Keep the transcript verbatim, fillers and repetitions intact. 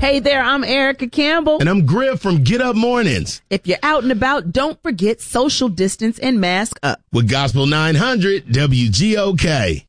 Hey there, I'm Erica Campbell. And I'm Griff from Get Up Mornings. If you're out and about, don't forget social distance and mask up. With Gospel nine hundred W G O K.